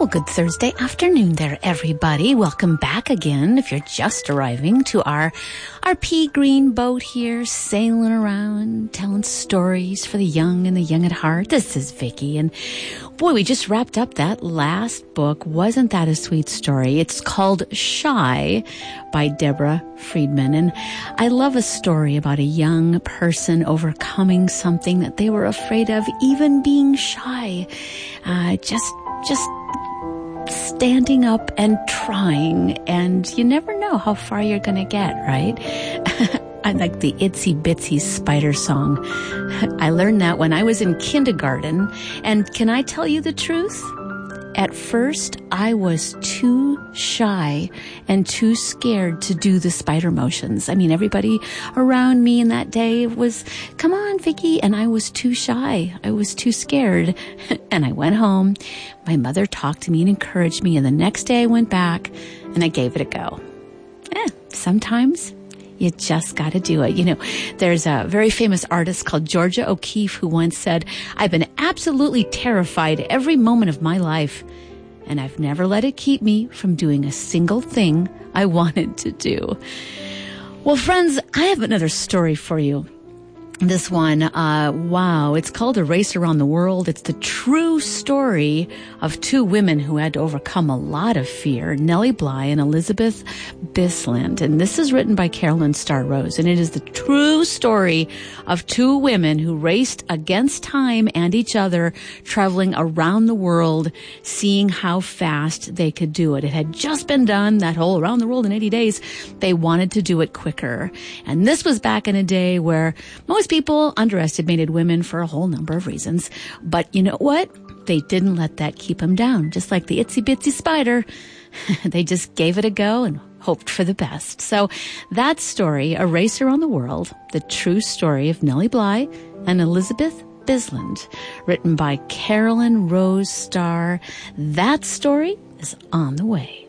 Well, good Thursday afternoon there, everybody. Welcome back again. If you're just arriving to our pea green boat here, sailing around, telling stories for the young and the young at heart. This is Vicki, and boy, we just wrapped up that last book. Wasn't that a sweet story? It's called Shy by Deborah Friedman, and I love a story about a young person overcoming something that they were afraid of, even being shy. Just standing up and trying, and you never know how far you're going to get, right? I like the Itsy Bitsy Spider song. I learned that when I was in kindergarten, and can I tell you the truth? At first, I was too shy and too scared to do the spider motions. I mean, everybody around me in that day was, come on, Vicki, and I was too shy. I was too scared. And I went home. My mother talked to me and encouraged me, and the next day I went back and I gave it a go. Sometimes you just got to do it. You know, there's a very famous artist called Georgia O'Keeffe who once said, I've been absolutely terrified every moment of my life, and I've never let it keep me from doing a single thing I wanted to do. Well, friends, I have another story for you. This one, wow, it's called A Race Around the World. It's the true story of two women who had to overcome a lot of fear, Nellie Bly and Elizabeth Bisland. And this is written by Carolyn Starr Rose. And it is the true story of two women who raced against time and each other, traveling around the world, seeing how fast they could do it. It had just been done, that whole around the world in 80 days. They wanted to do it quicker. And this was back in a day where most people underestimated women for a whole number of reasons. But you know what? They didn't let that keep them down. Just like the itsy bitsy spider. They just gave it a go and hoped for the best. So that story, A Race Around the World, the true story of Nellie Bly and Elizabeth Bisland, written by Carolyn Rose Starr. That story is on the way.